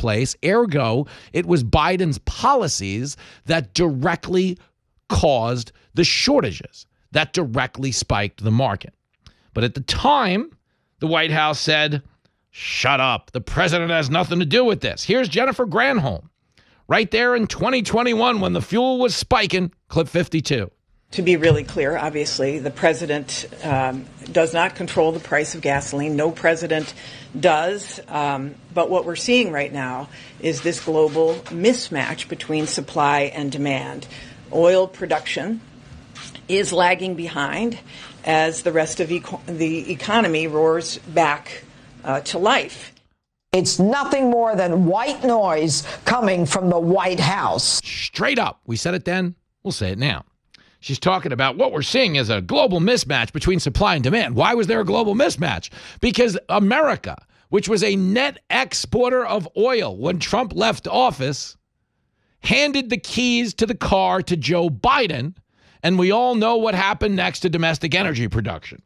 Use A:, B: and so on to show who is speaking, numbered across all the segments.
A: place. Ergo, it was Biden's policies that directly caused the shortages, that directly spiked the market. But at the time, the White House said, shut up. The president has nothing to do with this. Here's Jennifer Granholm right there in 2021 when the fuel was spiking, clip 52.
B: To be really clear, obviously, the president does not control the price of gasoline. No president does. But what we're seeing right now is this global mismatch between supply and demand. Oil production is lagging behind as the rest of the economy roars back to life.
C: It's nothing more than white noise coming from the White House.
A: Straight up. We said it then. We'll say it now. She's talking about what we're seeing is a global mismatch between supply and demand. Why was there a global mismatch? Because America, which was a net exporter of oil when Trump left office, handed the keys to the car to Joe Biden, and we all know what happened next to domestic energy production.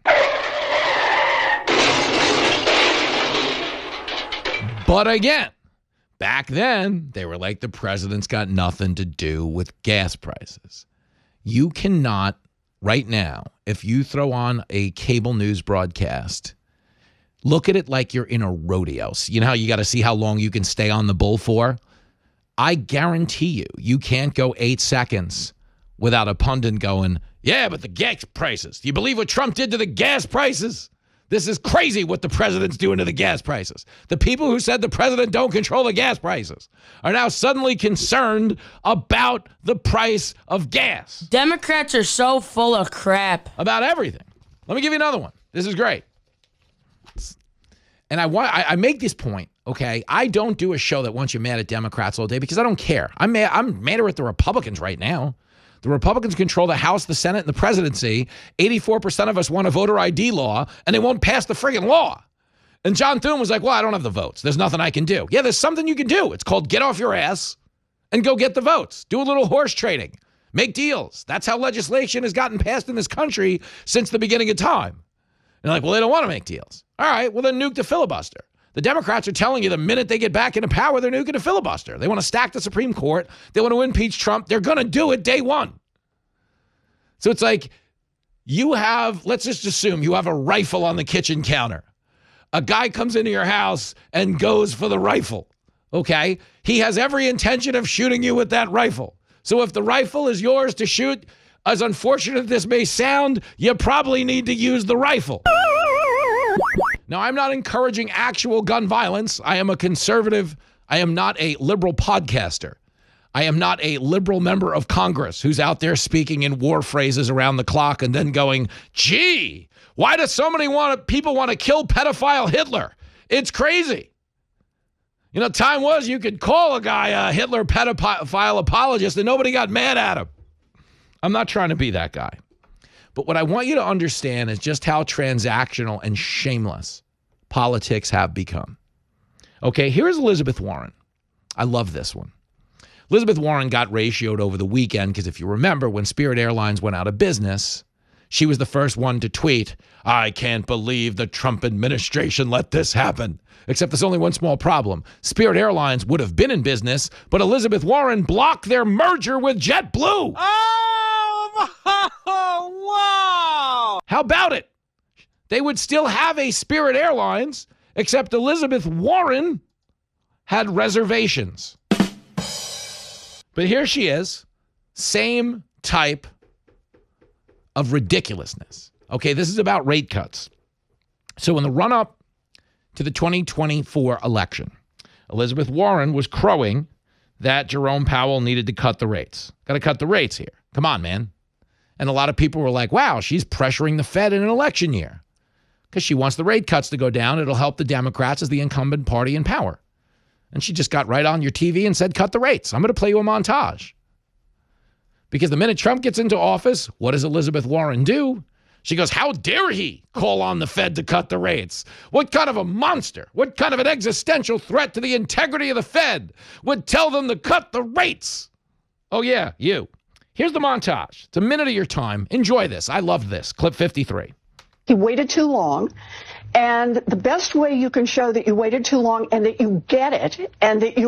A: But again, back then, they were like, the president's got nothing to do with gas prices. You cannot, right now, if you throw on a cable news broadcast, look at it like you're in a rodeo. You know how you got to see how long you can stay on the bull for? I guarantee you, you can't go 8 seconds without a pundit going, yeah, but the gas prices. Do you believe what Trump did to the gas prices? This is crazy what the president's doing to the gas prices. The people who said the president don't control the gas prices are now suddenly concerned about the price of gas.
D: Democrats are so full of crap.
A: About everything. Let me give you another one. This is great. And I make this point, okay? I don't do a show that wants you mad at Democrats all day because I don't care. I'm madder at the Republicans right now. The Republicans control the House, the Senate, and the presidency. 84% of us want a voter ID law, and they won't pass the friggin' law. And John Thune was like, well, I don't have the votes. There's nothing I can do. Yeah, there's something you can do. It's called get off your ass and go get the votes. Do a little horse trading. Make deals. That's how legislation has gotten passed in this country since the beginning of time. And they're like, well, they don't want to make deals. All right, well, then nuke the filibuster. The Democrats are telling you the minute they get back into power, they're nuking a filibuster. They want to stack the Supreme Court. They want to impeach Trump. They're going to do it day one. So it's like you have, let's just assume you have a rifle on the kitchen counter. A guy comes into your house and goes for the rifle, okay? He has every intention of shooting you with that rifle. So if the rifle is yours to shoot, as unfortunate as this may sound, you probably need to use the rifle. Now, I'm not encouraging actual gun violence. I am a conservative. I am not a liberal podcaster. I am not a liberal member of Congress who's out there speaking in war phrases around the clock and then going, gee, why do so many people want to kill pedophile Hitler? It's crazy. You know, time was you could call a guy a Hitler pedophile apologist and nobody got mad at him. I'm not trying to be that guy. But what I want you to understand is just how transactional and shameless politics have become. Okay, here's Elizabeth Warren. I love this one. Elizabeth Warren got ratioed over the weekend because if you remember, when Spirit Airlines went out of business, she was the first one to tweet, I can't believe the Trump administration let this happen. Except there's only one small problem. Spirit Airlines would have been in business, but Elizabeth Warren blocked their merger with JetBlue.
E: Oh, wow.
A: How about it? They would still have a Spirit Airlines, except Elizabeth Warren had reservations. But here she is, same type of ridiculousness. Okay, this is about rate cuts. So in the run-up to the 2024 election, Elizabeth Warren was crowing that Jerome Powell needed to cut the rates. Got to cut the rates here. Come on, man. And a lot of people were like, wow, she's pressuring the Fed in an election year because she wants the rate cuts to go down. It'll help the Democrats as the incumbent party in power. And she just got right on your TV and said, cut the rates. I'm going to play you a montage. Because the minute Trump gets into office, what does Elizabeth Warren do? She goes, how dare he call on the Fed to cut the rates? What kind of a monster, what kind of an existential threat to the integrity of the Fed would tell them to cut the rates? Oh, yeah, you. Here's the montage. It's a minute of your time. Enjoy this. I love this. Clip 53.
F: He waited too long. And the best way you can show that you waited too long and that you get it and that you